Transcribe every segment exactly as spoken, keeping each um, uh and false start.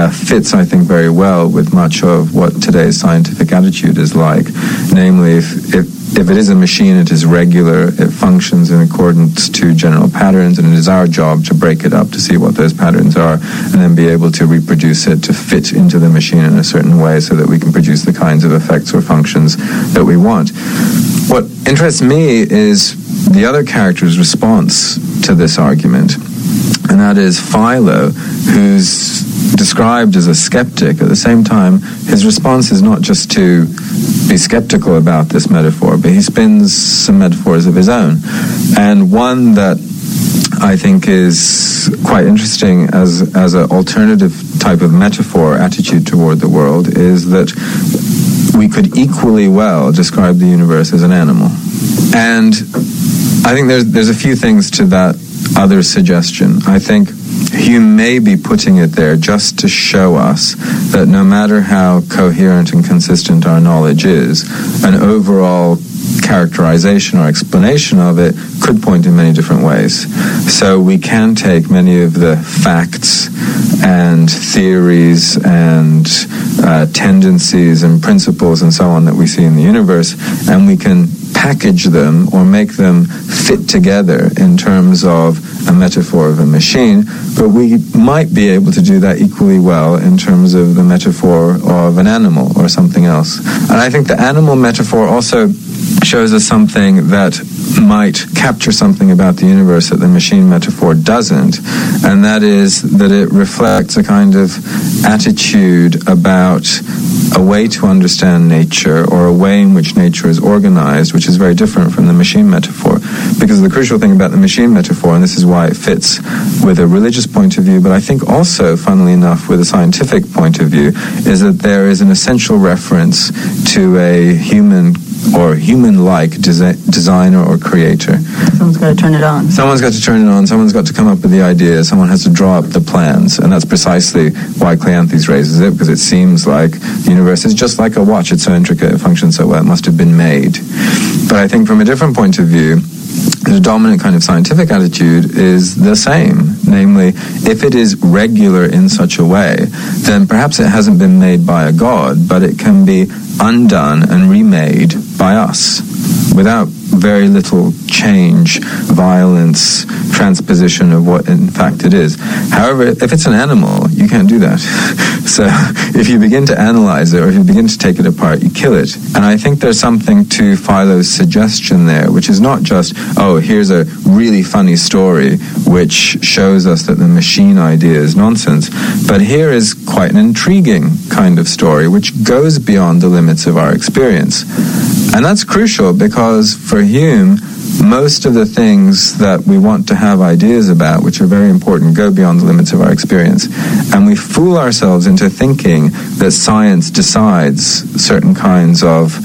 uh, fits, I think, very well with much of what today's scientific attitude is like. Namely, if, if If it is a machine, it is regular, it functions in accordance to general patterns, and it is our job to break it up to see what those patterns are, and then be able to reproduce it to fit into the machine in a certain way so that we can produce the kinds of effects or functions that we want. What interests me is the other character's response to this argument, and that is Philo, who's described as a skeptic. At the same time, his response is not just to be skeptical about this metaphor, but he spins some metaphors of his own. And one that I think is quite interesting as as an alternative type of metaphor attitude toward the world is that we could equally well describe the universe as an animal. And I think there's there's a few things to that other suggestion. I think Hume may be putting it there just to show us that no matter how coherent and consistent our knowledge is, an overall characterization or explanation of it could point in many different ways. So we can take many of the facts and theories and uh, tendencies and principles and so on that we see in the universe, and we can package them or make them fit together in terms of a metaphor of a machine, but we might be able to do that equally well in terms of the metaphor of an animal or something else. And I think the animal metaphor also shows us something that might capture something about the universe that the machine metaphor doesn't, and that is that it reflects a kind of attitude about a way to understand nature, or a way in which nature is organized, which is very different from the machine metaphor. Because the crucial thing about the machine metaphor, and this is why it fits with a religious point of view, but I think also, funnily enough, with a scientific point of view, is that there is an essential reference to a human or human-like desi- designer or creator. Someone's got to turn it on. Someone's got to turn it on. Someone's got to come up with the idea. Someone has to draw up the plans. And that's precisely why Cleanthes raises it, because it seems like the universe is just like a watch. It's so intricate, it functions so well, it must have been made. But I think from a different point of view, the dominant kind of scientific attitude is the same. Namely, if it is regular in such a way, then perhaps it hasn't been made by a god, but it can be undone and remade by us without very little change, violence, transposition of what in fact it is. However, if it's an animal, you can't do that. So if you begin to analyze it, or if you begin to take it apart, you kill it. And I think there's something to Philo's suggestion there, which is not just, oh, here's a really funny story which shows us that the machine idea is nonsense, but here is quite an intriguing kind of story which goes beyond the limits of our experience. And that's crucial, because for Hume, most of the things that we want to have ideas about, which are very important, go beyond the limits of our experience. And we fool ourselves into thinking that science decides certain kinds of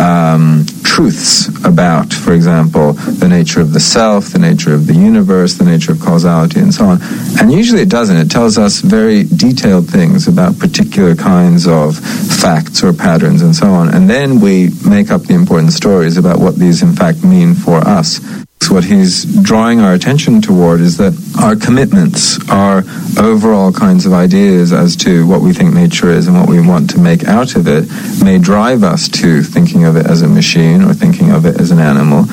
um, truths about, for example, the nature of the self, the nature of the universe, the nature of causality, and so on. And usually it doesn't. It tells us very detailed things about particular kinds of facts or patterns and so on. And then we make up the important stories about what these in fact mean for us. What he's drawing our attention toward is that our commitments, our overall kinds of ideas as to what we think nature is and what we want to make out of it, may drive us to thinking of it as a machine or thinking of it as an animal.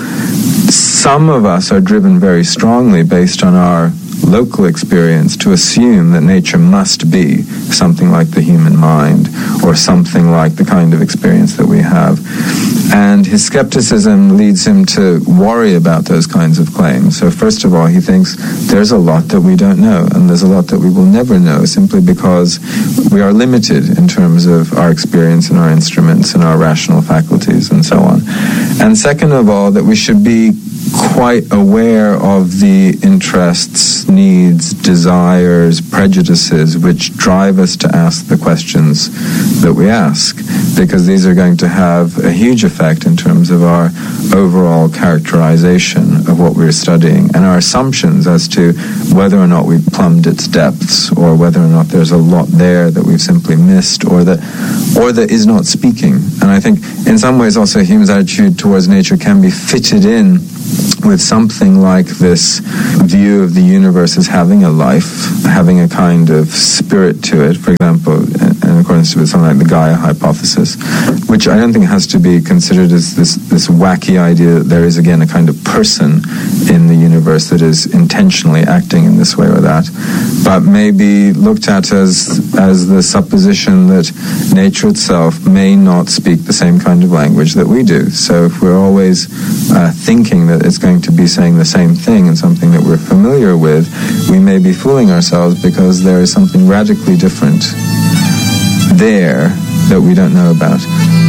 Some of us are driven very strongly based on our local experience to assume that nature must be something like the human mind, or something like the kind of experience that we have. And his skepticism leads him to worry about those kinds of claims. So first of all, he thinks there's a lot that we don't know, and there's a lot that we will never know, simply because we are limited in terms of our experience and our instruments and our rational faculties and so on. And second of all, that we should be quite aware of the interests, needs, desires, prejudices which drive us to ask the questions that we ask, because these are going to have a huge effect in terms of our overall characterization of what we're studying and our assumptions as to whether or not we've plumbed its depths, or whether or not there's a lot there that we've simply missed, or that or that is not speaking. And I think in some ways also Hume's attitude towards nature can be fitted in with something like this view of the universe as having a life, having a kind of spirit to it, for example, in accordance with something like the Gaia hypothesis, which I don't think has to be considered as this, this wacky idea that there is, again, a kind of person in the universe that is intentionally acting in this way or that, but maybe looked at as, as the supposition that nature itself may not speak the same kind of language that we do. So if we're always uh, thinking that it's going to be saying the same thing and something that we're familiar with, we may be fooling ourselves because there is something radically different there that we don't know about.